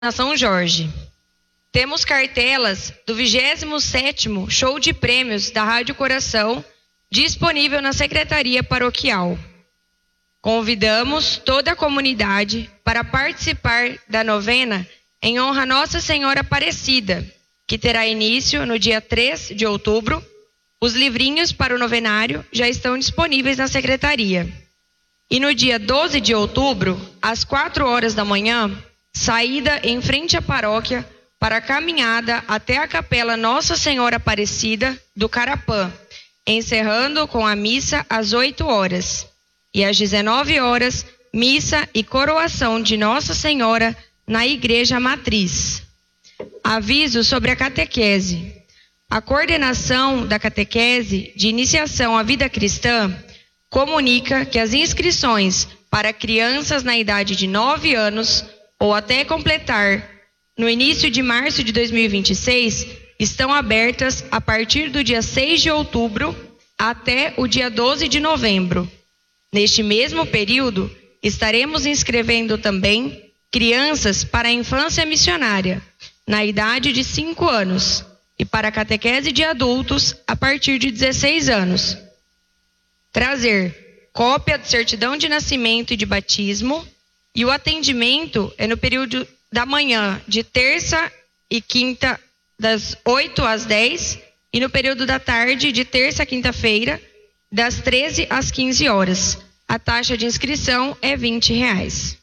na São Jorge. Temos cartelas do 27º Show de Prêmios da Rádio Coração disponível na Secretaria Paroquial. Convidamos toda a comunidade para participar da novena em honra a Nossa Senhora Aparecida, que terá início no dia 3 de outubro. Os livrinhos para o novenário já estão disponíveis na Secretaria. E no dia 12 de outubro, às 4 horas da manhã, saída em frente à paróquia para a caminhada até a Capela Nossa Senhora Aparecida do Carapã, encerrando com a missa às 8 horas. E às 19 horas, missa e coroação de Nossa Senhora na Igreja Matriz. Aviso sobre a catequese. A coordenação da catequese de iniciação à vida cristã comunica que as inscrições para crianças na idade de 9 anos ou até completar no início de março de 2026 estão abertas a partir do dia 6 de outubro até o dia 12 de novembro. Neste mesmo período, estaremos inscrevendo também crianças para a infância missionária, na idade de 5 anos, e para a catequese de adultos a partir de 16 anos. Trazer cópia de certidão de nascimento e de batismo, e o atendimento é no período da manhã, de terça e quinta, das 8 às 10, e no período da tarde, de terça a quinta-feira, das 13 às 15 horas. A taxa de inscrição é R$20.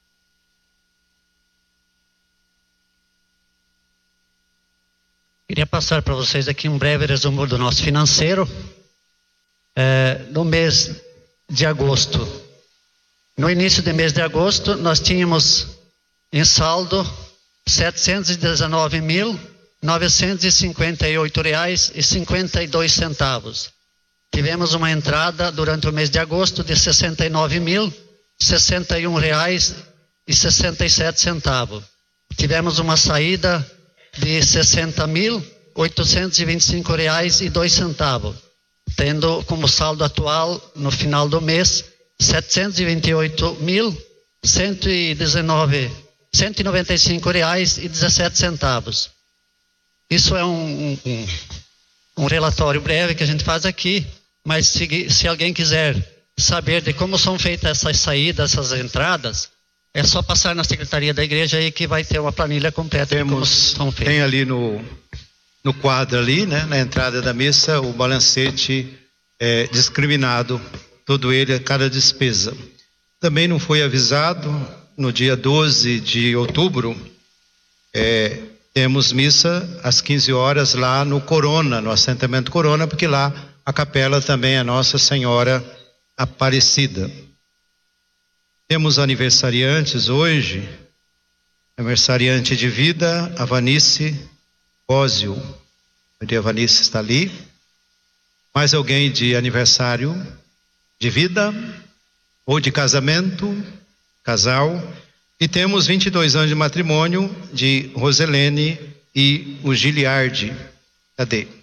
Queria passar para vocês aqui um breve resumo do nosso financeiro. No mês de agosto, no início do mês de agosto, nós tínhamos em saldo R$719.958,52. Tivemos uma entrada durante o mês de agosto de R$69.061,67. Tivemos uma saída de R$60.825,02, tendo como saldo atual, no final do mês, R$195,17. Isso é um relatório breve que a gente faz aqui, mas se alguém quiser saber de como são feitas essas saídas, essas entradas, é só passar na secretaria da igreja aí que vai ter uma planilha completa. Tem ali no quadro ali, né, na entrada da missa, o balancete discriminado, todo ele, cada despesa. Também não foi avisado, no dia 12 de outubro, temos missa às 15 horas lá no Corona, no assentamento Corona, porque lá a capela também é Nossa Senhora Aparecida. Temos aniversariantes hoje, aniversariante de vida, a Vanice Ósio. A Vanice está ali. Mais alguém de aniversário de vida ou de casamento, casal. E temos 22 anos de matrimônio de Roselene e o Giliardi. Cadê?